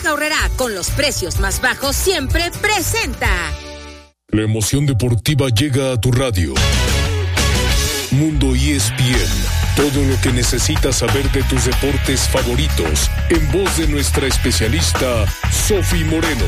Bodega Aurrerá, con los precios más bajos siempre, presenta. La emoción deportiva llega a tu radio. Mundo ESPN. Todo lo que necesitas saber de tus deportes favoritos, en voz de nuestra especialista, Sofi Moreno.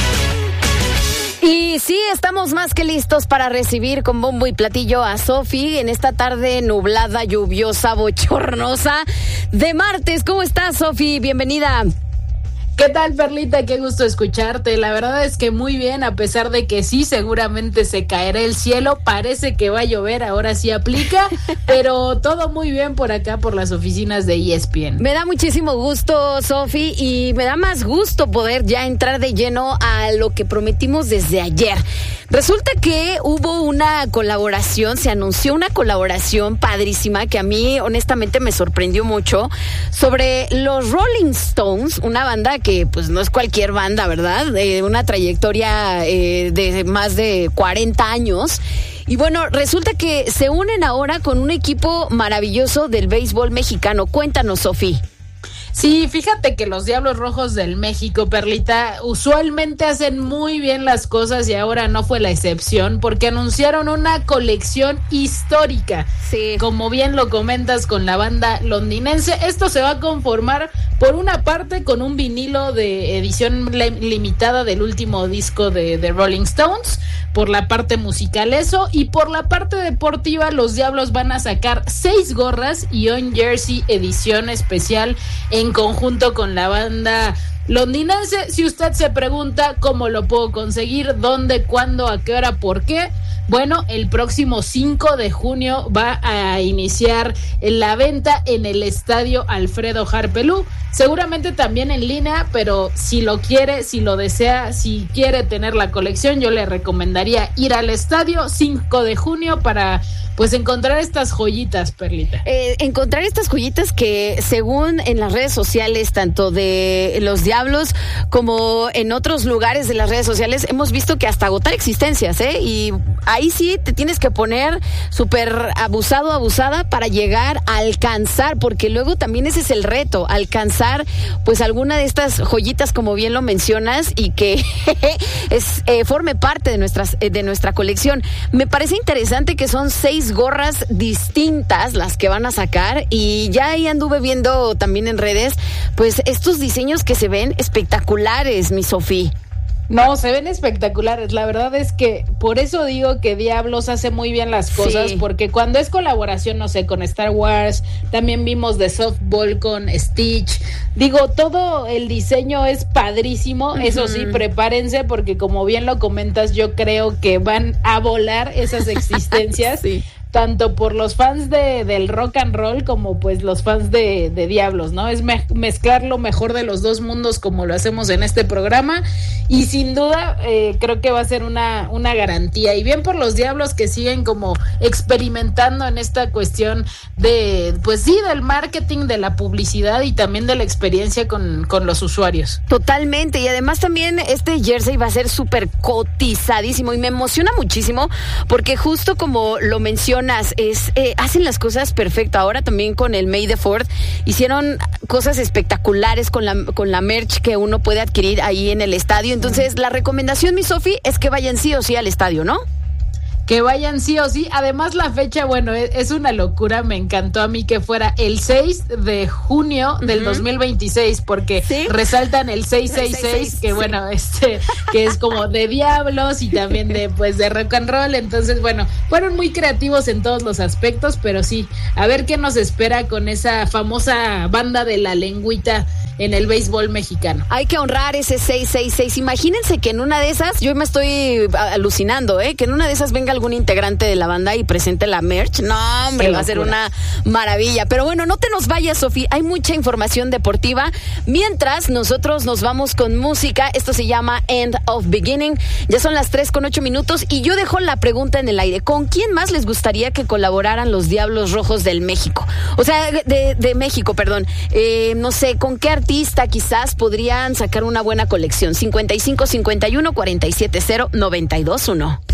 Y sí, estamos más que listos para recibir con bombo y platillo a Sofi en esta tarde nublada, lluviosa, bochornosa de martes. ¿Cómo estás, Sofi? Bienvenida. ¿Qué tal, Perlita? Qué gusto escucharte. La verdad es que muy bien, a pesar de que sí, seguramente se caerá el cielo. Parece que va a llover, ahora sí aplica, pero todo muy bien por acá, por las oficinas de ESPN. Me da muchísimo gusto, Sofi, y me da más gusto poder ya entrar de lleno a lo que prometimos desde ayer. Resulta que hubo una colaboración, se anunció una colaboración padrísima que a mí honestamente me sorprendió mucho, sobre los Rolling Stones, una banda que pues no es cualquier banda, ¿verdad? Una trayectoria de más de 40 años. Y bueno, resulta que se unen ahora con un equipo maravilloso del béisbol mexicano. Cuéntanos, Sofi. Sí, fíjate que los Diablos Rojos del México, Perlita, usualmente hacen muy bien las cosas y ahora no fue la excepción porque anunciaron una colección histórica. Sí. Como bien lo comentas, con la banda londinense. Esto se va a conformar por una parte con un vinilo de edición limitada del último disco de Rolling Stones, por la parte musical eso, y por la parte deportiva los Diablos van a sacar 6 gorras y un jersey edición especial en conjunto con la banda londinense. Si usted se pregunta cómo lo puedo conseguir, dónde, cuándo, a qué hora, por qué, bueno, el próximo 5 de junio va a iniciar la venta en el estadio Alfredo Harpelú, seguramente también en línea, pero si lo quiere, si lo desea, si quiere tener la colección, yo le recomendaría ir al estadio 5 de junio para pues encontrar estas joyitas, Perlita. Encontrar estas joyitas que según en las redes sociales, tanto de los Diablos como en otros lugares de las redes sociales, hemos visto que hasta agotar existencias, y ahí sí te tienes que poner súper abusado, abusada para llegar a alcanzar, porque luego también ese es el reto, alcanzar pues alguna de estas joyitas, como bien lo mencionas, y que forme parte de nuestra colección. Me parece interesante que son 6 gorras distintas las que van a sacar, y ya ahí anduve viendo también en redes pues estos diseños que se ven espectaculares, mi Sofi. No, se ven espectaculares. La verdad es que por eso digo que Diablos hace muy bien las cosas, sí. Porque cuando es colaboración, no sé, con Star Wars, también vimos de softball con Stitch, digo, todo el diseño es padrísimo. Uh-huh. Eso sí, prepárense porque como bien lo comentas, yo creo que van a volar esas existencias. Sí. Tanto por los fans del rock and roll como pues los fans de Diablos, ¿no? Es mezclar lo mejor de los dos mundos como lo hacemos en este programa, y sin duda creo que va a ser una garantía, y bien por los Diablos que siguen como experimentando en esta cuestión de, pues sí, del marketing, de la publicidad y también de la experiencia con los usuarios. Totalmente, y además también este jersey va a ser súper cotizadísimo y me emociona muchísimo porque justo como lo mencionas, hacen las cosas perfecto. Ahora también con el May the 4th hicieron cosas espectaculares con la merch que uno puede adquirir ahí en el estadio. Entonces, la recomendación, mi Sofi, es que vayan sí o sí al estadio, ¿no? Que vayan sí o sí. Además, la fecha, bueno, es una locura. Me encantó a mí que fuera el 6 de junio del 2026, porque ¿sí? Resaltan el 666, que sí. Bueno, que es como de Diablos y también de rock and roll. Entonces, bueno, fueron muy creativos en todos los aspectos, pero sí, a ver qué nos espera con esa famosa banda de la lengüita en el béisbol mexicano. Hay que honrar ese 666. Imagínense que en una de esas, yo me estoy alucinando, que en una de esas venga algún integrante de la banda y presente la merch. No, hombre, va a ser una maravilla. Pero bueno, no te nos vayas, Sofi. Hay mucha información deportiva. Mientras, nosotros nos vamos con música. Esto se llama End of Beginning. Ya son las 3:08 y yo dejo la pregunta en el aire. ¿Con quién más les gustaría que colaboraran los Diablos Rojos del México? O sea, de México, perdón. No sé, ¿con qué artista quizás podrían sacar una buena colección? 55 51 47 0 92 1.